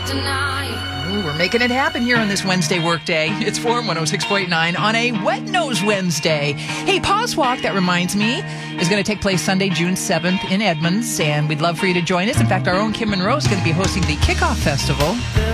Ooh, we're making it happen here on this Wednesday workday. It's Forum 106.9 on a Wet Nose Wednesday. Hey, Paws Walk, that reminds me, is going to take place Sunday, June 7th in Edmonds, and we'd love for you to join us. In fact, our own Kim Monroe is going to be hosting the Kickoff Festival.